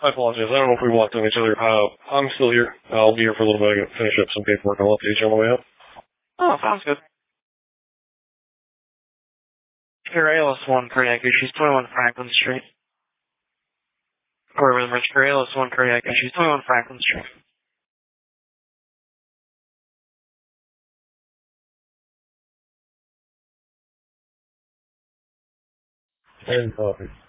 I apologize. I don't know if we walked on each other. I'm still here. I'll be here for a little bit. I gotta finish up some paperwork. I'll update you on the way up. Oh, sounds good. Corrales 1 Kuriaka, she's 21 Franklin Street. Corey Rich Corrales 1 Kuriaka, she's 21 Franklin Street. And copy.